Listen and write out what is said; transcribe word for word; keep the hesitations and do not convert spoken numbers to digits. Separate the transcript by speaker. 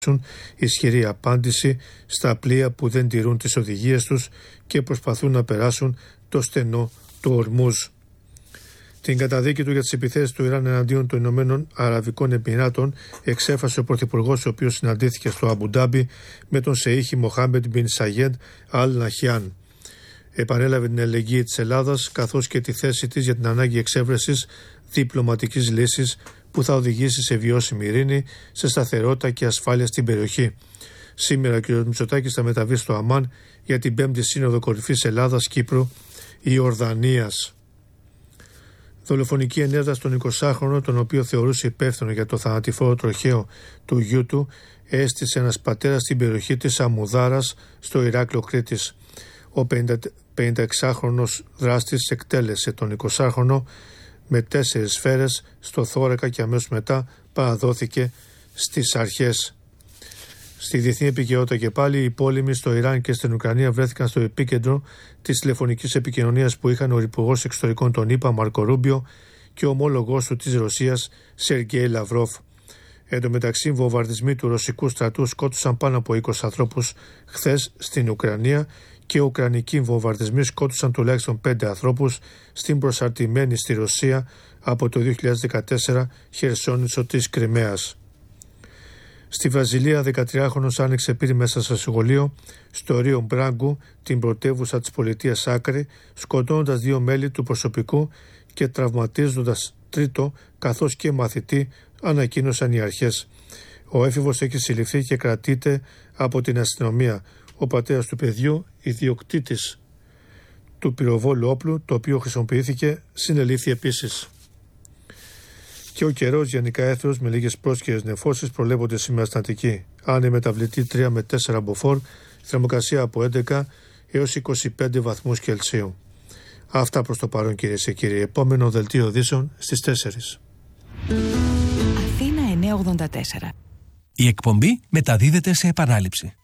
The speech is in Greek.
Speaker 1: ισχυρή απάντηση στα πλοία που δεν τηρούν τις οδηγίες τους και προσπαθούν να περάσουν το στενό του Ορμούζ. Την καταδίκη του για τις επιθέσεις του Ιράν εναντίον των Ηνωμένων Αραβικών Εμιράτων εξέφρασε ο Πρωθυπουργός, ο οποίος συναντήθηκε στο Αμπουντάμπι με τον Σεΐχη Μοχάμεντ Μπιν Σαγέντ Αλ Ναχιάν. Επανέλαβε την αλληλεγγύη της Ελλάδας καθώς και τη θέση της για την ανάγκη εξέβρεσης διπλωματικής λύσης που θα οδηγήσει σε βιώσιμη ειρήνη, σε σταθερότητα και ασφάλεια στην περιοχή. Σήμερα ο κ. Μητσοτάκης θα μεταβεί στο Αμάν για την πέμπτη Σύνοδο Κορυφής Ελλάδας-Κύπρου Ιορδανίας. Δολοφονική ενέργεια στον εικοσάχρονο, τον οποίο θεωρούσε υπεύθυνο για το θανατηφόρο τροχαίο του γιού του, έστησε ένας πατέρας στην περιοχή της Αμουδάρας στο Ηράκλειο Κρήτης. Ο πενηνταεξάχρονος δράστης εκτέλεσε τον εικοσάχρονο με τέσσερις σφαίρες στο θώρακα και αμέσως μετά παραδόθηκε στις αρχές. Στη διεθνή επικαιρότητα και πάλι, οι πόλεμοι στο Ιράν και στην Ουκρανία βρέθηκαν στο επίκεντρο της τηλεφωνικής επικοινωνίας που είχαν ο Υπουργός Εξωτερικών των ΗΠΑ Μάρκο Ρούμπιο και ο ομόλογός του της Ρωσίας Σεργέη Λαυρόφ. Εν τω μεταξύ, βομβαρδισμοί του ρωσικού στρατού σκότωσαν πάνω από είκοσι ανθρώπους χθες στην Ουκρανία και οι ουκρανικοί βομβαρδισμοί σκότωσαν τουλάχιστον πέντε ανθρώπους στην προσαρτημένη στη Ρωσία από το δύο χιλιάδες δεκατέσσερα Χερσόνησο της Κριμαίας. Στη Βραζιλία, δεκατριάχρονος άνοιξε πύρη μέσα στο σχολείο στο Ρίο Μπράγκου, την πρωτεύουσα της πολιτείας Άκρη, σκοτώνοντας δύο μέλη του προσωπικού και τραυματίζοντας τρίτο καθώς και μαθητή, ανακοίνωσαν οι αρχές. Ο έφηβος έχει συλληφθεί και κρατείται από την αστυνομία. Ο πατέρας του παιδιού, ιδιοκτήτης του πυροβόλου όπλου, το οποίο χρησιμοποιήθηκε, συνελήφθη επίσης. Και ο καιρός γενικά έθρος με λίγες πρόσκαιρες νεφώσεις προβλέπονται σήμερα στην Αττική. Αν η μεταβλητή τρία με τέσσερα μποφόρ, θερμοκρασία από έντεκα έως είκοσι πέντε βαθμούς Κελσίου. Αυτά προς το παρόν, κυρίες και κύριοι. Επόμενο δελτίο ειδήσεων στις τέσσερις.
Speaker 2: Αθήνα εννιακόσια ογδόντα τέσσερα.
Speaker 3: Η εκπομπή μεταδίδεται σε επανάληψη.